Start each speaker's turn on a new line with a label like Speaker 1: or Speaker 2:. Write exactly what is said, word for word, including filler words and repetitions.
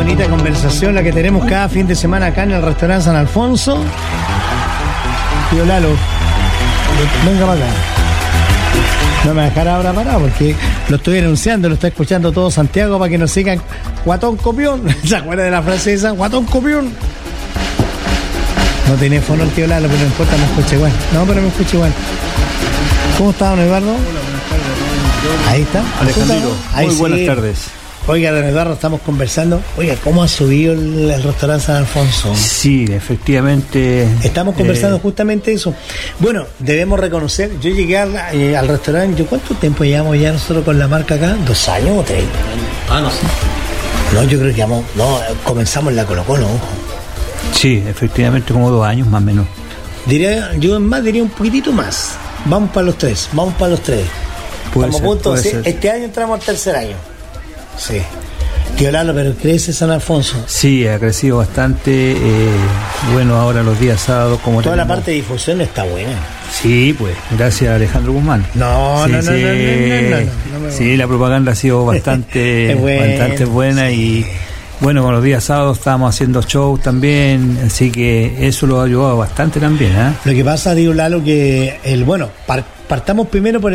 Speaker 1: bonita conversación la que tenemos cada fin de semana acá en el restaurante San Alfonso. Tío Lalo, venga para acá. No me dejará ahora parado porque lo estoy anunciando, lo está escuchando todo Santiago para que nos sigan. Guatón copión. ¿Se acuerda de la frase esa? Guatón copión. No tiene fono el tío Lalo, pero no importa, me escucha igual. No, pero me escucha igual. ¿Cómo está, don Eduardo?
Speaker 2: Hola, buenas tardes.
Speaker 1: Ahí está.
Speaker 2: Alejandro,
Speaker 1: Ahí
Speaker 2: muy
Speaker 1: sí.
Speaker 2: buenas tardes.
Speaker 1: Oiga, don Eduardo, estamos conversando. Oiga, ¿cómo ha subido el, el restaurante San Alfonso?
Speaker 2: Sí, efectivamente.
Speaker 1: Estamos conversando
Speaker 2: eh,
Speaker 1: justamente eso. Bueno, debemos reconocer, yo llegué al, eh, al restaurante, ¿yo cuánto tiempo llevamos ya nosotros con la marca acá? ¿Dos años o tres?
Speaker 2: Ah, no sé.
Speaker 1: No, yo creo que vamos, no, comenzamos en la Colo Colo, ojo.
Speaker 2: Sí, efectivamente, como dos años más o menos.
Speaker 1: Diría, yo más diría un poquitito más. Vamos para los tres, vamos para los tres.
Speaker 2: Puede
Speaker 1: Estamos
Speaker 2: ser,
Speaker 1: a punto,
Speaker 2: puede
Speaker 1: sí,
Speaker 2: ser.
Speaker 1: este año entramos al tercer año. Sí. Tío Lalo, pero crece San Alfonso.
Speaker 2: Sí, ha crecido bastante. Eh, bueno, ahora los días sábados, como
Speaker 1: Toda
Speaker 2: tenemos...
Speaker 1: la parte de difusión está buena.
Speaker 2: Sí, pues, gracias a Alejandro Guzmán.
Speaker 1: No,
Speaker 2: sí,
Speaker 1: no, no,
Speaker 2: sí,
Speaker 1: no, no, no, no, no, no me
Speaker 2: sí, la propaganda ha sido bastante,
Speaker 1: Es buena,
Speaker 2: bastante buena
Speaker 1: sí.
Speaker 2: y bueno, con los días sábados estábamos haciendo shows también, así que eso lo ha ayudado bastante también, ¿eh?
Speaker 1: Lo que pasa, digo Lalo, que el bueno, par- partamos primero por